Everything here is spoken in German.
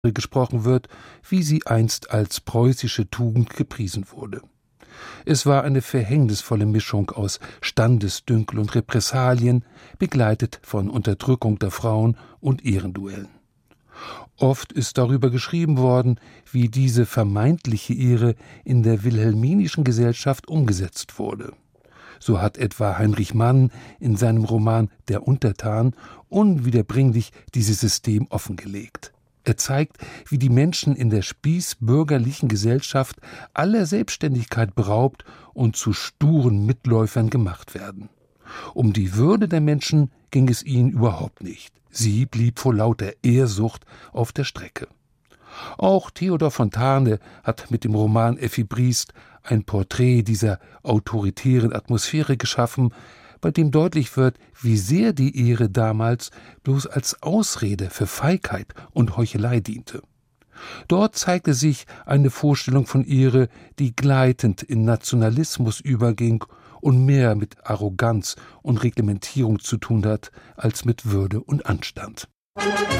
gesprochen wird, wie sie einst als preußische Tugend gepriesen wurde. Es war eine verhängnisvolle Mischung aus Standesdünkel und Repressalien, begleitet von Unterdrückung der Frauen und Ehrenduellen. Oft ist darüber geschrieben worden, wie diese vermeintliche Ehre in der wilhelminischen Gesellschaft umgesetzt wurde. So hat etwa Heinrich Mann in seinem Roman »Der Untertan« unwiederbringlich dieses System offengelegt. Er zeigt, wie die Menschen in der spießbürgerlichen Gesellschaft aller Selbstständigkeit beraubt und zu sturen Mitläufern gemacht werden. Um die Würde der Menschen ging es ihnen überhaupt nicht. Sie blieb vor lauter Ehrsucht auf der Strecke. Auch Theodor Fontane hat mit dem Roman Effi Briest ein Porträt dieser autoritären Atmosphäre geschaffen, bei dem deutlich wird, wie sehr die Ehre damals bloß als Ausrede für Feigheit und Heuchelei diente. Dort zeigte sich eine Vorstellung von Ehre, die gleitend in Nationalismus überging und mehr mit Arroganz und Reglementierung zu tun hat, als mit Würde und Anstand.